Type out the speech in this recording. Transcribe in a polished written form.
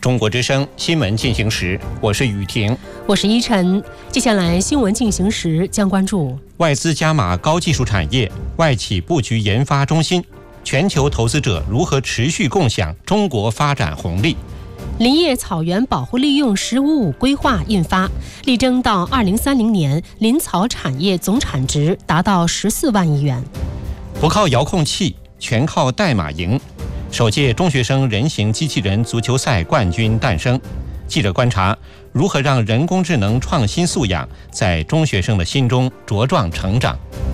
中国之声新闻进行时，我是雨婷， 我是依晨。接下来新闻进行时将关注外资加码高技术产业，外企布局研发中心，全球投资者如何持续共享中国发展红利。 林业草原保护利用“十五五”规划印发，力争到2030年林草产业总产值达到14万亿元。 不靠遥控器，全靠代码赢。首届中学生人形机器人足球赛冠军诞生。记者观察，如何让人工智能创新素养在中学生的心中茁壮成长。